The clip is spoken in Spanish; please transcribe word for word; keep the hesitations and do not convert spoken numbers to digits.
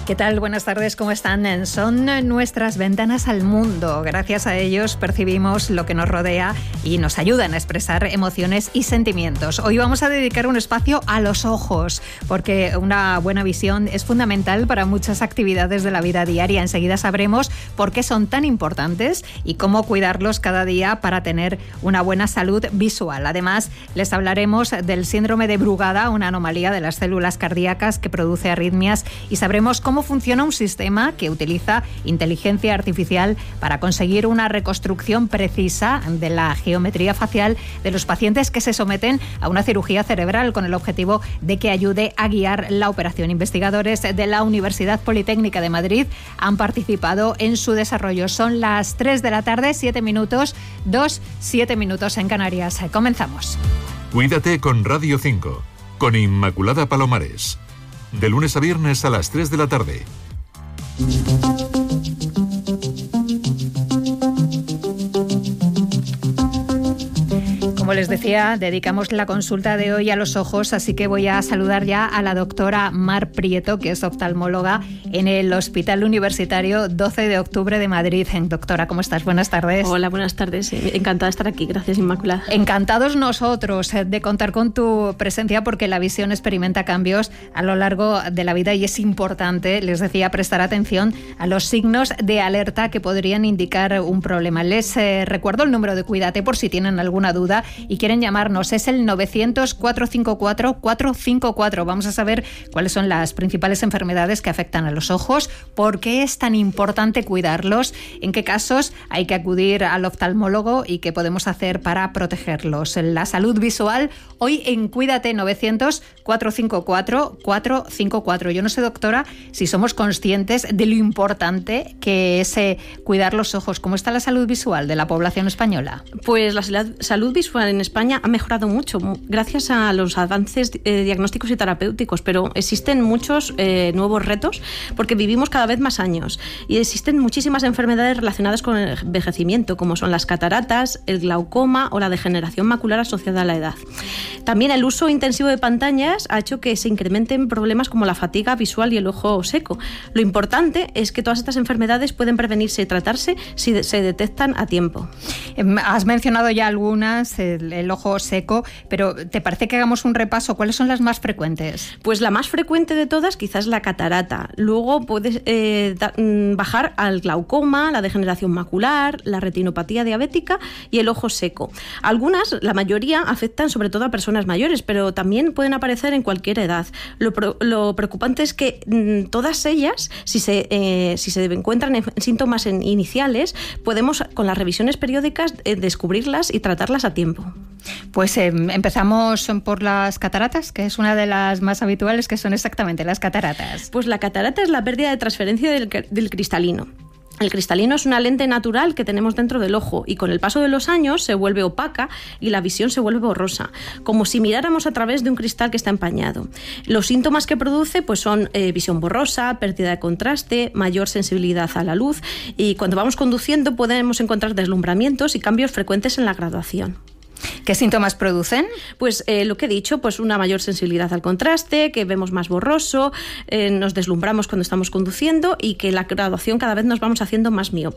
¿Qué tal? Buenas tardes, ¿cómo están? Son nuestras ventanas al mundo. Gracias a ellos percibimos lo que nos rodea y nos ayudan a expresar emociones y sentimientos. Hoy vamos a dedicar un espacio a los ojos, porque una buena visión es fundamental para muchas actividades de la vida diaria. Enseguida sabremos por qué son tan importantes y cómo cuidarlos cada día para tener una buena salud visual. Además, les hablaremos del síndrome de Brugada, una anomalía de las células cardíacas que produce arritmias, y sabremos cómo funciona un sistema que utiliza inteligencia artificial para conseguir una reconstrucción precisa de la geometría facial de los pacientes que se someten a una cirugía cerebral, con el objetivo de que ayude a guiar la operación. Investigadores de la Universidad Politécnica de Madrid han participado en su desarrollo. Son las tres de la tarde, siete minutos, dos, siete minutos en Canarias. Comenzamos. Cuídate con Radio cinco, con Inmaculada Palomares. De lunes a viernes a las tres de la tarde. Como les decía, dedicamos la consulta de hoy a los ojos, así que voy a saludar ya a la doctora Mar Prieto, que es oftalmóloga en el Hospital Universitario doce de octubre de Madrid. Doctora, ¿cómo estás? Buenas tardes. Hola, buenas tardes. Encantada de estar aquí. Gracias, Inmaculada. Encantados nosotros de contar con tu presencia, porque la visión experimenta cambios a lo largo de la vida y es importante, les decía, prestar atención a los signos de alerta que podrían indicar un problema. Les eh, recuerdo el número de Cuídate por si tienen alguna duda y quieren llamarnos. Es el novecientos, cuatrocientos cincuenta y cuatro, cuatrocientos cincuenta y cuatro. Vamos a saber cuáles son las principales enfermedades que afectan a los ojos, por qué es tan importante cuidarlos, en qué casos hay que acudir al oftalmólogo y qué podemos hacer para protegerlos. La salud visual, hoy en Cuídate, novecientos, cuatrocientos cincuenta y cuatro, cuatrocientos cincuenta y cuatro. Yo no sé, doctora, si somos conscientes de lo importante que es eh, cuidar los ojos. ¿Cómo está la salud visual de la población española? Pues la salud visual en España ha mejorado mucho gracias a los avances eh, diagnósticos y terapéuticos, pero existen muchos eh, nuevos retos porque vivimos cada vez más años y existen muchísimas enfermedades relacionadas con el envejecimiento, como son las cataratas, el glaucoma o la degeneración macular asociada a la edad. También el uso intensivo de pantallas ha hecho que se incrementen problemas como la fatiga visual y el ojo seco. Lo importante es que todas estas enfermedades pueden prevenirse y tratarse si se detectan a tiempo. Has mencionado ya algunas, el, el ojo seco, pero ¿te parece que hagamos un repaso? ¿Cuáles son las más frecuentes? Pues la más frecuente de todas quizás la catarata. Luego puedes eh, da, bajar al glaucoma, la degeneración macular, la retinopatía diabética y el ojo seco. Algunas, la mayoría, afectan sobre todo a personas mayores, pero también pueden aparecer en cualquier edad. Lo, pro, lo preocupante es que mmm, todas ellas, si se, eh, si se encuentran en síntomas en iniciales, podemos con las revisiones periódicas eh, descubrirlas y tratarlas a tiempo. Pues eh, empezamos por las cataratas, que es una de las más habituales, que son exactamente las cataratas. Pues la catarata es la pérdida de transferencia del, del cristalino. El cristalino es una lente natural que tenemos dentro del ojo y con el paso de los años se vuelve opaca y la visión se vuelve borrosa, como si miráramos a través de un cristal que está empañado. Los síntomas que produce pues son eh, visión borrosa, pérdida de contraste, mayor sensibilidad a la luz, y cuando vamos conduciendo podemos encontrar deslumbramientos y cambios frecuentes en la graduación. ¿Qué síntomas producen? Pues eh, lo que he dicho, pues una mayor sensibilidad al contraste, que vemos más borroso, eh, nos deslumbramos cuando estamos conduciendo y que la graduación cada vez nos vamos haciendo más miopes.